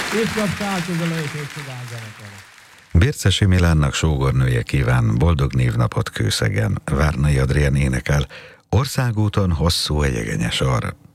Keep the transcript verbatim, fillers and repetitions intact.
Ifjabság közölőség cigányzenekar. Bércesi Milánnak sógornője kíván boldog névnapot Kőszegen. Várnai Adrián énekel Országúton hosszú a jegenyes arra.